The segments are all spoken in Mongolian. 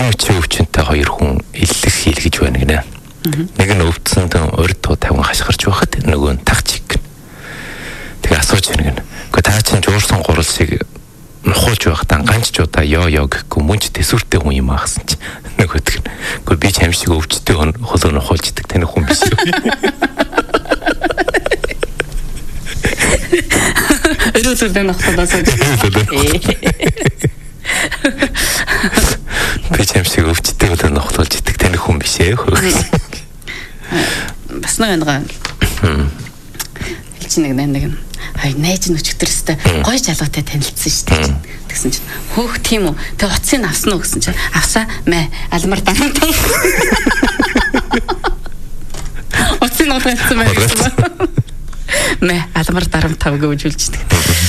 мөчийн өвчнөд хоёр хүн иллэх хийлгэж байна гинэ. Нэг нь өвдсөнд урд туу 50 хашгирч байхад нөгөө нь тагчиг. Тэгээ асууж байна гинэ. Гэхдээ та чинь жуурсан гурал шиг нухуулж байхдаа ганч жуудаа ёо гэхгүй мөнч төсвөртэй хүн юм аахсан чи нөгөөдг нь. Гэхдээ би ч аим шиг өвчтэй холоо нухуулж идэг тань хүн биш үү? Өрөөлөлөө нохтодосоо. Би ч аим шиг өвчтэй холоо нухуулж идэг тань хүн биш ээ. Бас нэг хэлж нэг хай найз нөчгдөрстэй гоё жалуутай танилцсан шүү дээ. Тэгсэн чинь хөөх тийм үү. Тэг уцыг авсан уу гэсэн чинь авсаа мэ алмар дарамтаа. Уцыг нутгалсан мэ гэсэн. Мэ алмар дарамтаа гэж үлждэг.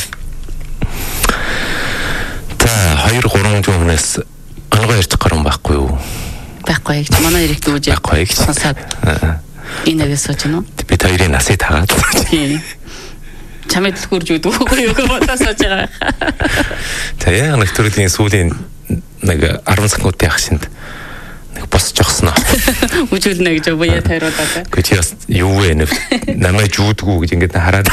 За 2-3 жуунаас ангой ярьж гарсан байхгүй юу? Байхгүй гэж манай ирэх дүүж байхгүй гэж сонсоод инээгээ сууж байна уу? Би хоёрын насыг тагаад. Чамд хурж өгдөг үгүй юу бодосож байгаа. За яа нэгтрүүдийн сүүлийн нэг 10 секундын ахшинд нэг босч өгснө. Үжүүлнэ гэж боёо тайруудаа. Гэхдээ бас юу вэ нэ намайг жуудгүй гэж ингэж хараад.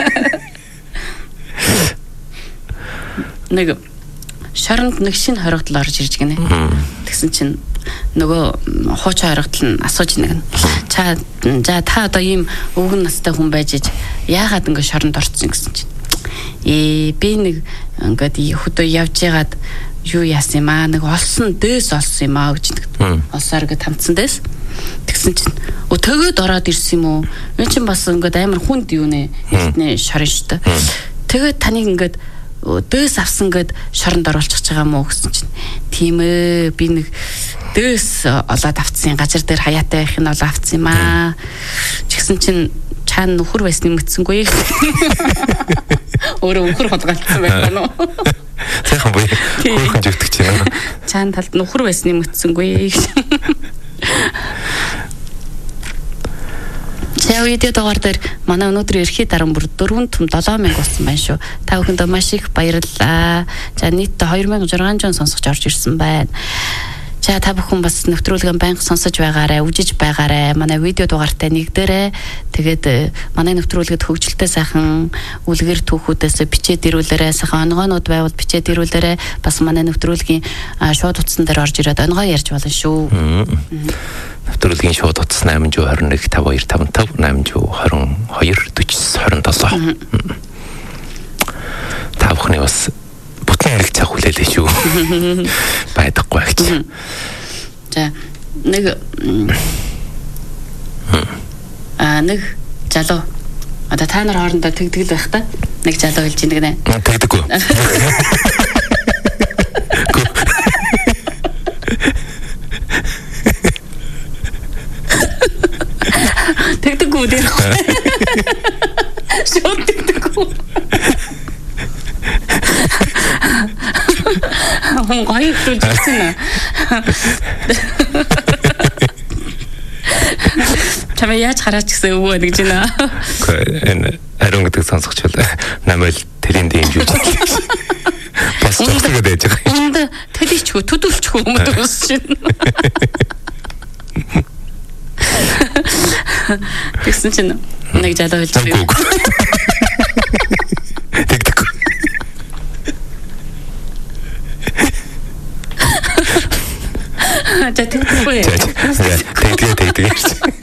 Нэг шоронд нэг шинэ хоригдол орж ирж гинэ. Тэгсэн чинь нөгөө хуучин хоригдол нь асууж нэг нь. За та одоо ийм өвгөн настай хүн байж яагаад ингэ шоронд орцсон гэсэн чинь. Би нэг ингээд хөдөө явж байгаад юу яасан юм аа нэг олсон дээс олсон юм аа гэж нэг. Олсоор ингээд хамтсан дээс. Тэгсэн чинь төгөөд ороод ирсэн юм уу? Энэ чинь бас ингээд амар хүнд юу нэ хэлтний шорон шүү дээ. Тэгээд таныг ингээд дээс авсан гэд шоронд оруулчих байгаа мó гэсэн чинь. Тийм ээ би нэг дээс олоод авцсан газар дээр хаяатай байх нь бол авцсан юм аа. Тэгсэн чинь чаана нөхөр байсны мөцсөнгүй. Өөрөө нөхөр хадгалсан байх нь. Сайхан боо. Хөөхөн живдэг чинь. Чаана талд нөхөр байсны мөцсөнгүй. За видео дугаар дээр манай өнөөдөр ерхий даран бүр 4 том 7000 болсон байна шүү. Та бүхэндээ маш их баярлалаа. За нийтдээ 2600 жон сонсогч орж ирсэн байна. За та бүхэн бас нэвтрүүлгээ байнга сонсож байгаарай, үжиж байгаарай. Манай видео дугаартай нэгдээрэй. Тэгээд манай нэвтрүүлгэд хөгжилтэй сайхан үлгэр түүхүүдээс бичээд ирүүлээрэй. Сайхан онгоонууд байвал бичээд ирүүлээрэй. Бас манай нэвтрүүлгийн шууд утсан дээр орж ирээд онгоо ярьж болно шүү. Нэвтрүүлгийн шууд утас 821 5255 822 49 27. Та бүхний бас бүтэн хэрэг цаг хүлээлээ шүү. Байдаггүй гэж. За нэг нэг залуу одоо та нар хоорондоо тэгдэг л байх та. Нэг залуу хэлж ийн гэнэ. Тэгдэггүй. Тэгдэггүй дээ. Шууд тэгдэггүй. Хүн гоё хэлсэн. Чамаа яаж хараач гэсэн өвөө гэж байна. Энэ ариун гэдэг сонсогч бол намайг тэрэнд дэмжүүлж байна. Бас төгсгөө дэж байгаа. Энд тэличгүй төдөлчгүй юм дуусч байна. Тэгсэн чинь нэг залуу хэлж байна. Тэгдэг. За тэгдэггүй. Тэгдэг.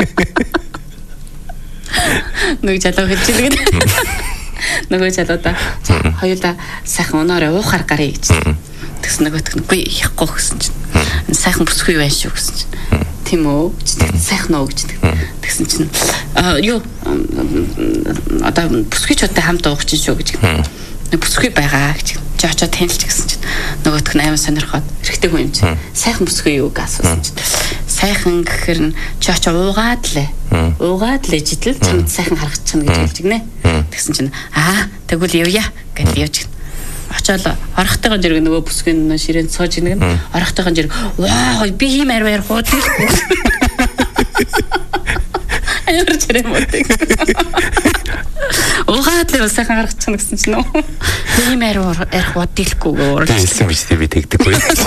Нэг залуу хэлж байгаа. Нөгөө залуудаа хоёулаа сайхан өнөөрөө уухаар гарыг гэж. Тэгсэн нөгөөтг нь үгүй яахгүй гэсэн чинь. Сайхан бүсгүй байна шүү гэсэн чинь. Тийм үү? Сайхан уу гэж. Тэгсэн чинь юу одоо бүсгүйчүүдтэй хамт уух чинь шүү гэж. Нэг бүсгүй байгаа гэж. Чи очоод танилч гэсэн чинь нөгөөтг нь амар сонирхоод эрэгтэй хүн юм чинь. Сайхан бүсгүй юу гэсэн чинь. Сайхан гэхэр нь чи очоо уугаад лээ. Уугаад лээ жидэл чамд сайхан харагдчихна гэж хэлж гинэ. Тэгсэн чинь тэгвэл явъя гэж явж гин. Очоод орохтойгоо зэрэг нөгөө бүсгийн ширээнд сууж гинэ. Орохтойгоо зэрэг ваа би ийм арваар хууд. Аяар чирэмтэй. Уугаад л сайхан харагдчихна гэсэн чинь нөө. Ийм арваар арх бод дийлэхгүй өөр. Хэлсэн биз дээ би тэгдэггүй.